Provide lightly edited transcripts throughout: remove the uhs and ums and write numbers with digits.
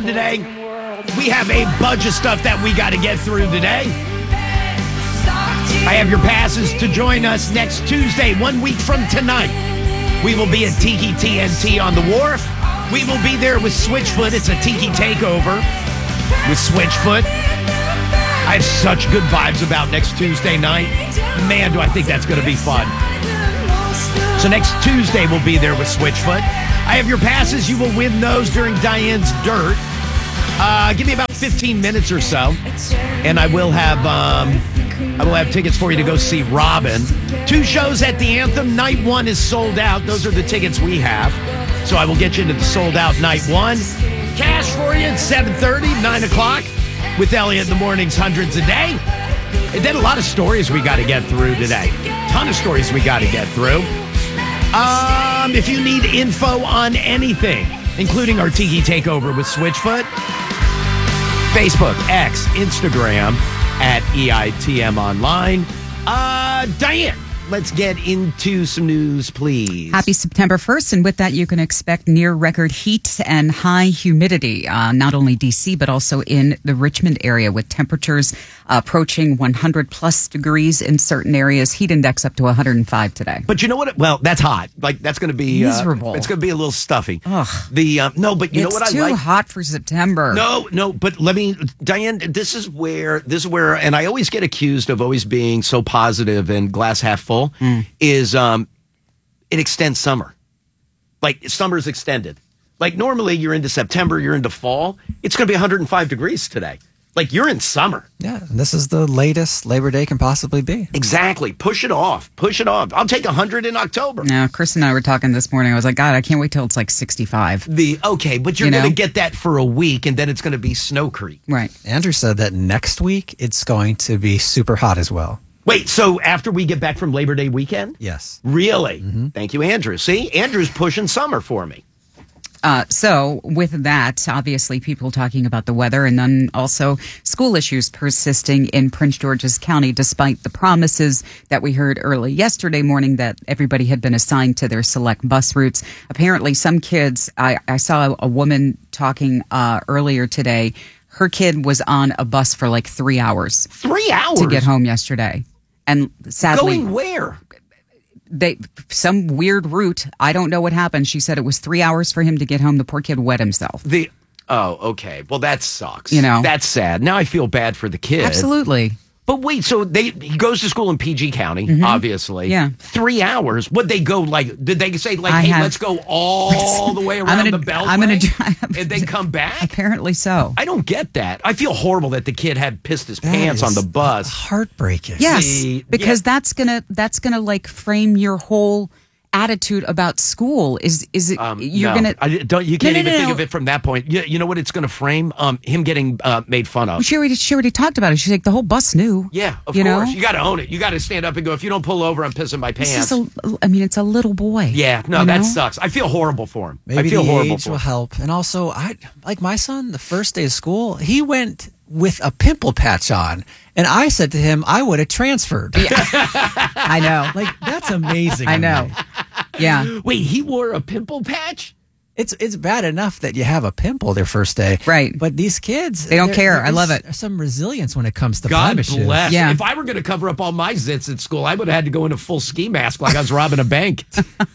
fun today. We have a bunch of stuff that we got to get through today. I have your passes to join us next Tuesday, 1 week from tonight. We will be at Tiki TNT on the Wharf. We will be there with Switchfoot. It's a Tiki takeover with Switchfoot. I have such good vibes about next Tuesday night. Man, do I think that's going to be fun. So next Tuesday, we'll be there with Switchfoot. I have your passes. You will win those during Diane's Dirt. Give me about 15 minutes or so, and I will have tickets for you to go see Robin. 2 shows at the Anthem. Night 1 is sold out. Those are the tickets we have. So I will get you into the sold out night 1. Cash for you at 7:30, 9 o'clock with Elliot in the mornings, hundreds a day. And then a lot of stories we got to get through today. Ton of stories we got to get through. If you need info on anything, including our Tiki Takeover with Switchfoot, Facebook, X, Instagram, at EITM Online. Diane, let's get into some news, please. Happy September 1st, and with that, you can expect near-record heat and high humidity, not only D.C., but also in the Richmond area, with temperatures approaching 100-plus degrees in certain areas. Heat index up to 105 today. But you know what? Well, that's hot. Like, that's going to be... miserable. It's going to be a little stuffy. Ugh. No, but you know what I like? It's too hot for September. No, but let me... Diane, this is where... And I always get accused of always being so positive and glass half full, is it extends summer. Like, summer's extended. Like, normally you're into September, you're into fall. It's going to be 105 degrees today. Like, you're in summer. Yeah, this is the latest Labor Day can possibly be. Exactly. Push it off. I'll take 100 in October. No, Chris and I were talking this morning. I was like, God, I can't wait till it's like 65. Okay, but you're going to get that for a week, and then it's going to be Snow Creek. Right. Andrew said that next week it's going to be super hot as well. Wait, so after we get back from Labor Day weekend? Yes. Really? Mm-hmm. Thank you, Andrew. See, Andrew's pushing summer for me. So with that, obviously people talking about the weather, and then also school issues persisting in Prince George's County, despite the promises that we heard early yesterday morning that everybody had been assigned to their select bus routes. Apparently some kids, I saw a woman talking earlier today. Her kid was on a bus for like 3 hours. 3 hours? To get home yesterday. And sadly... Going where? Some weird route. I don't know what happened. She said it was 3 hours for him to get home. The poor kid wet himself. Okay. Well, that sucks. That's sad. Now I feel bad for the kid. Absolutely. But wait, so he goes to school in PG County, obviously. Yeah. 3 hours. Would they go did they say let's go all the way around the Beltway? I'm going to drive. And then come back? Apparently so. I don't get that. I feel horrible that the kid had pissed his pants on the bus. Heartbreaking. Yes, because that's gonna like frame your whole attitude about school. Is it you're no. gonna you can't even think of it from that point. You know what it's gonna frame? Him getting made fun of. She already talked about it. She's like, the whole bus knew. Yeah, of course. You got to own it. You got to stand up and go, if you don't pull over, I'm pissing my pants. It's a little boy. Yeah, no, that sucks. I feel horrible for him. Maybe I feel the horrible age for him. will help. And also, like my son, the first day of school, he went with a pimple patch on. And I said to him, I would have transferred. Yeah. I know. Like, that's amazing. I know. Yeah. Wait, he wore a pimple patch? It's bad enough that you have a pimple their first day. Right. But these kids, they don't care. I love it. Some resilience when it comes to God blemishes. bless. Yeah. If I were going to cover up all my zits at school, I would have had to go in a full ski mask like I was robbing a bank.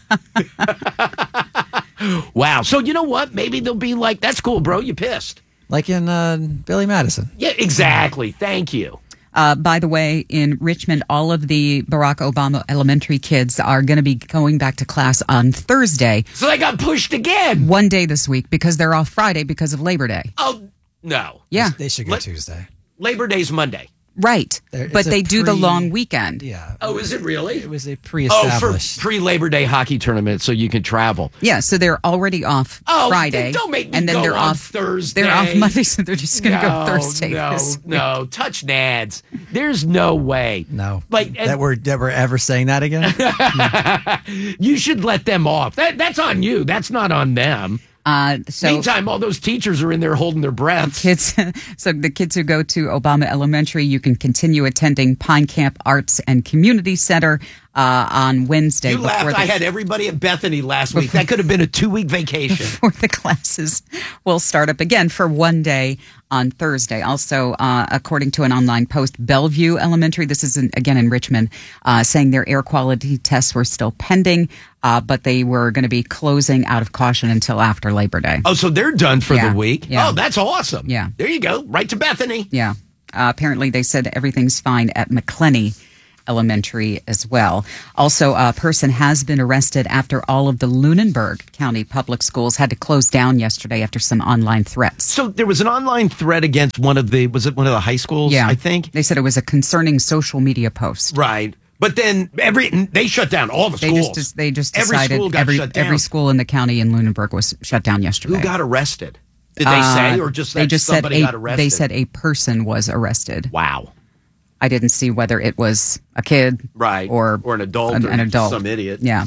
Wow. So you know what? Maybe they'll be like, that's cool, bro. You pissed. Like in Billy Madison. Yeah, exactly. Thank you. By the way, in Richmond, all of the Barack Obama elementary kids are going to be going back to class on Thursday. So they got pushed again. One day this week because they're off Friday because of Labor Day. Oh, no. Yeah. They should go Tuesday. Labor Day's Monday. Right. But they do the long weekend. Yeah. Oh, is it really? It was a pre-established. For pre-Labor Day hockey tournament so you can travel. Yeah, so they're already off Friday. Don't make me and then go they're on off Thursday. They're off Monday, so they're just going to go Thursday. No. Touch nads. There's no way. No. Like that we're ever saying that again? You should let them off. That's on you. That's not on them. Meantime, all those teachers are in there holding their breaths. So the kids who go to Obama Elementary, you can continue attending Pine Camp Arts and Community Center. on Wednesday. You laughed. I had everybody at Bethany last week. That could have been a 2-week vacation. Before the classes will start up again for one day on Thursday. Also, according to an online post, Bellevue Elementary, this is again in Richmond, saying their air quality tests were still pending, but they were going to be closing out of caution until after Labor Day. Oh, so they're done for the week? Yeah. Oh, that's awesome. Yeah. There you go. Right to Bethany. Yeah. Apparently, they said everything's fine at McClenny Elementary as well. Also, a person has been arrested after all of the Lunenburg County Public Schools had to close down yesterday after some online threats. So there was an online threat against one of the high schools, Yeah. I think? They said it was a concerning social media post. Right. But then they shut down all the schools. They just every decided school got shut down. every school in the county in Lunenburg was shut down yesterday. Who got arrested? Did they say, or just they just said somebody got arrested? They said a person was arrested. Wow. I didn't see whether it was a kid, Right, or an adult, an adult, some idiot. Yeah.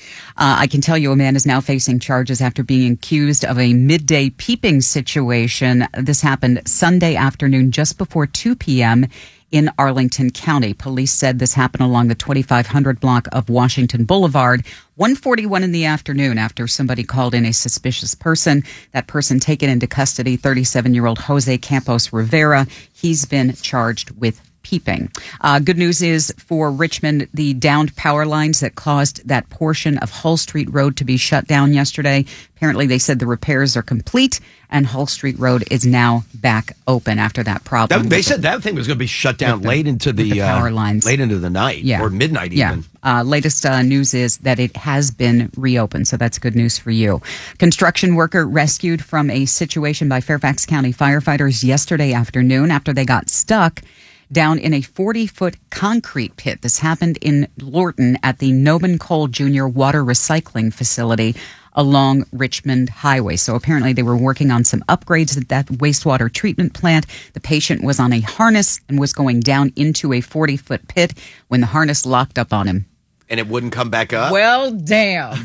I can tell you a man is now facing charges after being accused of a midday peeping situation. This happened Sunday afternoon just before 2 p.m. in Arlington County. Police said this happened along the 2500 block of Washington Boulevard, 1:41 in the afternoon after somebody called in a suspicious person. That person taken into custody, 37-year-old Jose Campos Rivera. He's been charged with peeping. Good news is for Richmond, the downed power lines that caused that portion of Hull Street Road to be shut down yesterday. Apparently, they said the repairs are complete and Hull Street Road is now back open after that problem. They said that thing was going to be shut down late into the power lines, late into the night, or midnight even. Latest news is that it has been reopened, so that's good news for you. Construction worker rescued from a situation by Fairfax County firefighters yesterday afternoon after they got stuck down in a 40-foot concrete pit. This happened in Lorton at the Noban Cole Jr. Water Recycling Facility along Richmond Highway. So apparently they were working on some upgrades at that wastewater treatment plant. The patient was on a harness and was going down into a 40-foot pit when the harness locked up on him. And it wouldn't come back up? Well, damn.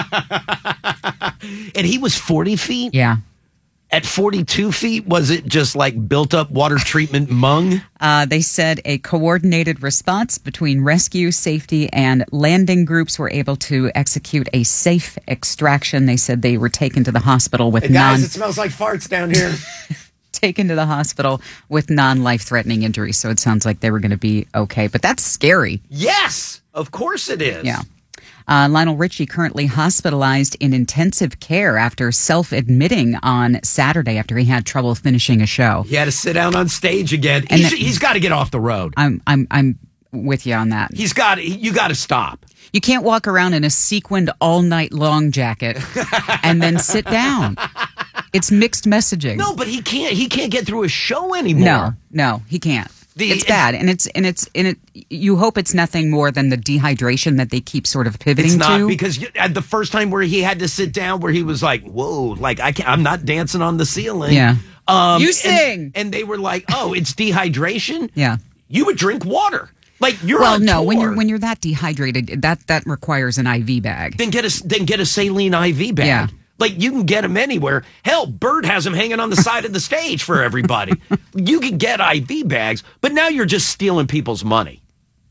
And he was 40 feet? Yeah. At 42 feet, was it just like built up water treatment mung? They said a coordinated response between rescue, safety, and landing groups were able to execute a safe extraction. They said they were taken to the hospital with Hey guys, it smells like farts down here. taken to the hospital with non-life-threatening injuries. So it sounds like they were going to be okay. But that's scary. Yes, of course it is. Yeah. Lionel Richie currently hospitalized in intensive care after self-admitting on Saturday after he had trouble finishing a show. He had to sit down on stage again. He's got to get off the road. I'm with you on that. You got to stop. You can't walk around in a sequined all night long jacket and then sit down. It's mixed messaging. No, but he can't get through a show anymore. No, he can't. It's bad, and you hope it's nothing more than the dehydration that they keep sort of pivoting to. It's not, because at the first time where he had to sit down, where he was like, "Whoa, like I'm not dancing on the ceiling." Yeah, you sing, and they were like, "Oh, it's dehydration." Yeah, you would drink water. Like you're well, on no, tour. when you're that dehydrated, that requires an IV bag. Then get a saline IV bag. Yeah. Like, you can get them anywhere. Hell, Bird has them hanging on the side of the stage for everybody. You can get IV bags, but now you're just stealing people's money.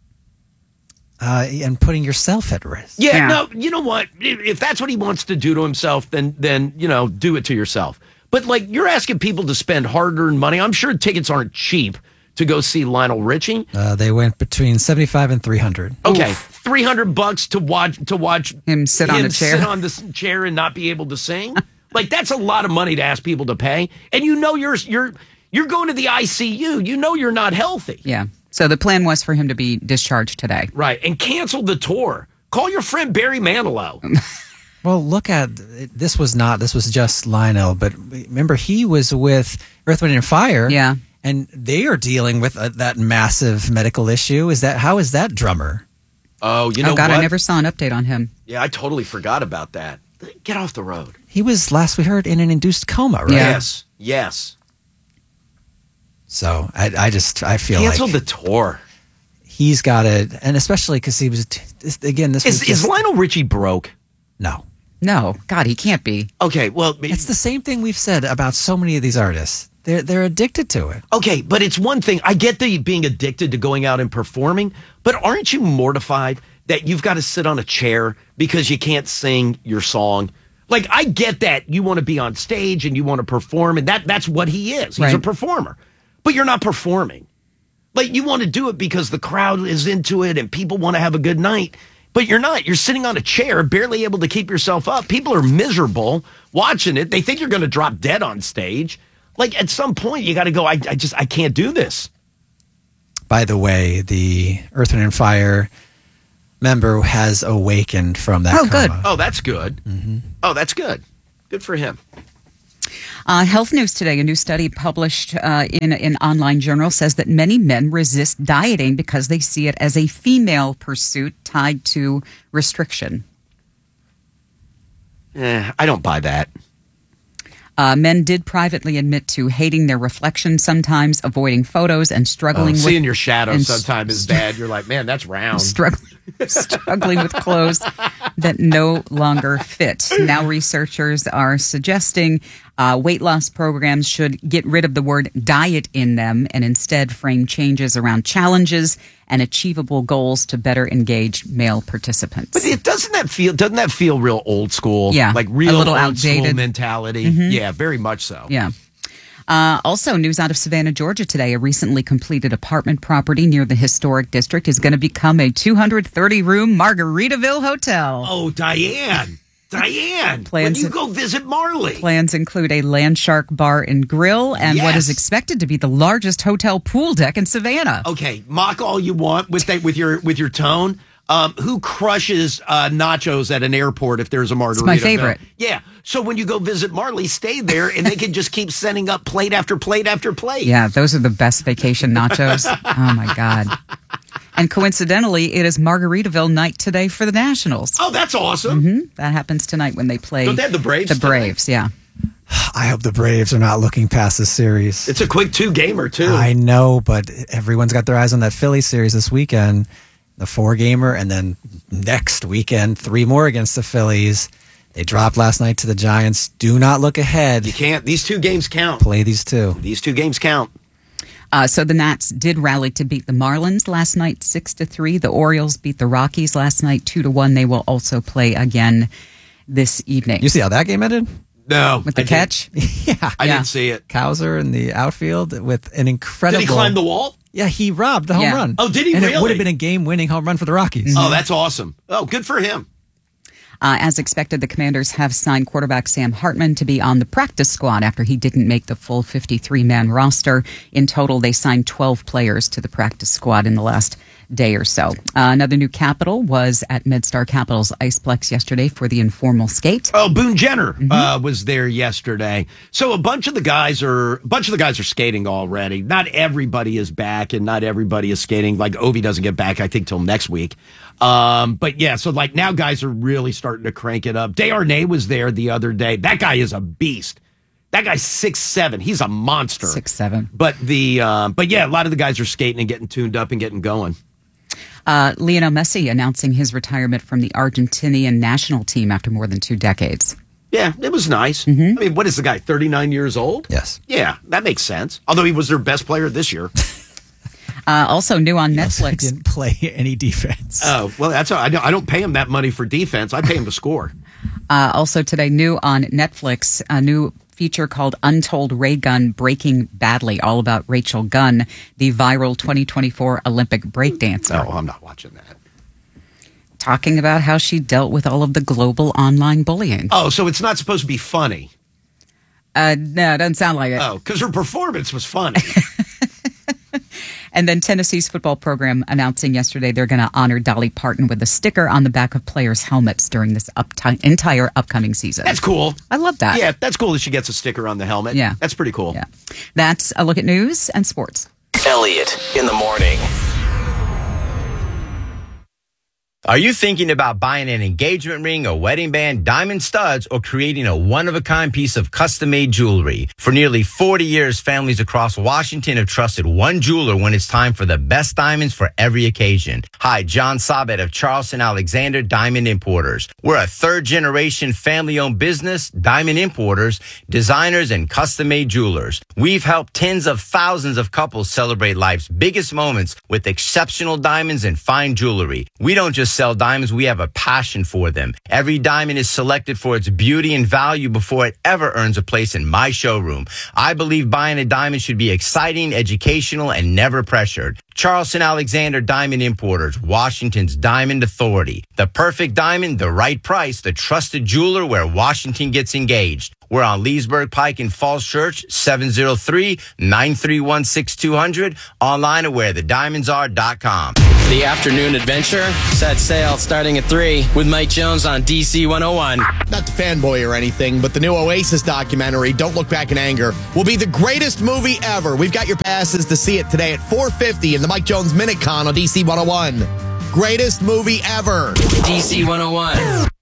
And putting yourself at risk. Yeah, no, you know what? If that's what he wants to do to himself, then do it to yourself. But, like, you're asking people to spend hard-earned money. I'm sure tickets aren't cheap to go see Lionel Richie. They went between $75 and $300. Okay, Oof. $300 to watch him sit on the chair and not be able to sing. Like, that's a lot of money to ask people to pay, and you're going to the ICU. You know you're not healthy. Yeah. So the plan was for him to be discharged today, right? And cancel the tour. Call your friend Barry Manilow. Well, look at this was just Lionel, but remember he was with Earth, Wind and Fire. Yeah. And they are dealing with that massive medical issue. How is that drummer? Oh, you know God, what? I never saw an update on him. Yeah, I totally forgot about that. Get off the road. He was, last we heard, in an induced coma, right? Yeah. Yes. So I feel canceled like the tour. He's got it, and especially because he was again. Is Lionel Richie broke? No, God, he can't be. Okay, well, it's the same thing we've said about so many of these artists. They're addicted to it. Okay, but it's one thing. I get the being addicted to going out and performing, but aren't you mortified that you've got to sit on a chair because you can't sing your song. Like, I get that you want to be on stage and you want to perform, and that's what he is. He's a performer. But you're not performing. Like, you want to do it because the crowd is into it and people want to have a good night. But you're not. You're sitting on a chair, barely able to keep yourself up. People are miserable watching it. They think you're going to drop dead on stage. Like, at some point, you got to go, I can't do this. By the way, the Earth, Wind & Fire member has awakened from that coma. Good. Oh, that's good. Mm-hmm. Oh, that's good. Good for him. Health news today. A new study published in an online journal says that many men resist dieting because they see it as a female pursuit tied to restriction. I don't buy that. Men did privately admit to hating their reflection sometimes, avoiding photos, and struggling with... Seeing your shadow sometimes is bad. You're like, man, that's round. Struggling with clothes that no longer fit. Now researchers are suggesting weight loss programs should get rid of the word diet in them and instead frame changes around challenges and achievable goals to better engage male participants. But doesn't that feel real old school? Yeah, like real a little old outdated school mentality. Mm-hmm. Yeah, very much so. Yeah. Also, news out of Savannah, Georgia today. A recently completed apartment property near the historic district is going to become a 230-room Margaritaville hotel. Oh, Diane, when you go visit Marley. Plans include a Landshark bar and grill and what is expected to be the largest hotel pool deck in Savannah. Okay, mock all you want with your tone. Who crushes nachos at an airport if there's a Margaritaville? It's my favorite. Yeah. So when you go visit Marley, stay there, and they can just keep sending up plate after plate after plate. Yeah, those are the best vacation nachos. Oh, my God. And coincidentally, it is Margaritaville night today for the Nationals. Oh, that's awesome. Mm-hmm. That happens tonight when they play. Don't they have the Braves? The Braves, yeah. I hope the Braves are not looking past this series. It's a quick 2-gamer, too. I know, but everyone's got their eyes on that Philly series this weekend. The 4-gamer, and then next weekend, 3 more against the Phillies. They dropped last night to the Giants. Do not look ahead. You can't. These 2 games count. Play these 2. These 2 games count. So the Nats did rally to beat the Marlins last night 6-3. The Orioles beat the Rockies last night 2-1. They will also play again this evening. You see how that game ended? No. With the catch? Yeah. I didn't see it. Cowser in the outfield with an incredible... Did he climb the wall? Yeah, he robbed the home run. Oh, did he and really? It would have been a game-winning home run for the Rockies. Mm-hmm. Oh, that's awesome. Oh, good for him. As expected, the Commanders have signed quarterback Sam Hartman to be on the practice squad after he didn't make the full 53-man roster. In total, they signed 12 players to the practice squad in the last day or so. Another new capital was at MedStar Capital's Iceplex yesterday for the informal skate. Oh, Boone Jenner was there yesterday. So a bunch of the guys are skating already. Not everybody is back, and not everybody is skating. Like Ovi doesn't get back, I think, till next week. But yeah, so like now guys are really starting to crank it up. Desharnais was there the other day. That guy is a beast. That guy's 6'7". He's a monster. 6'7". But yeah, a lot of the guys are skating and getting tuned up and getting going. Lionel Messi announcing his retirement from the Argentinian national team after more than 2 decades. Yeah, it was nice. Mm-hmm. I mean, what is the guy, 39 years old? Yes. Yeah, that makes sense. Although he was their best player this year. Also new on Netflix. He didn't play any defense. Oh, well, that's all. I don't pay him that money for defense. I pay him to score. Also today, new on Netflix, a new feature called Untold Ray Gun Breaking Badly, all about Rachel Gunn, the viral 2024 Olympic breakdancer. Oh, I'm not watching that. Talking about how she dealt with all of the global online bullying. Oh, so it's not supposed to be funny? No, it doesn't sound like it. Oh, because her performance was funny. And then Tennessee's football program announcing yesterday they're going to honor Dolly Parton with a sticker on the back of players' helmets during this entire upcoming season. That's cool. I love that. Yeah, that's cool that she gets a sticker on the helmet. Yeah. That's pretty cool. Yeah. That's a look at news and sports. Elliot in the morning. Are you thinking about buying an engagement ring, a wedding band, diamond studs, or creating a one-of-a-kind piece of custom-made jewelry? For nearly 40 years, families across Washington have trusted one jeweler when it's time for the best diamonds for every occasion. Hi, John Sabet of Charleston Alexander Diamond Importers. We're a third-generation family-owned business, diamond importers, designers, and custom-made jewelers. We've helped tens of thousands of couples celebrate life's biggest moments with exceptional diamonds and fine jewelry. We don't just sell diamonds, we have a passion for them. Every diamond is selected for its beauty and value before it ever earns a place in my showroom. I believe buying a diamond should be exciting, educational, and never pressured. Charleston Alexander Diamond Importers, Washington's Diamond Authority. The perfect diamond, the right price, the trusted jeweler where Washington gets engaged. We're on Leesburg Pike in Falls Church, 703-931-6200. Online at wherethediamondsare.com. The Afternoon Adventure set sail starting at 3 with Mike Jones on DC 101. Not to fanboy or anything, but the new Oasis documentary, Don't Look Back in Anger, will be the greatest movie ever. We've got your passes to see it today at 4:50 in the Mike Jones Minute Con on DC 101. Greatest movie ever. DC 101.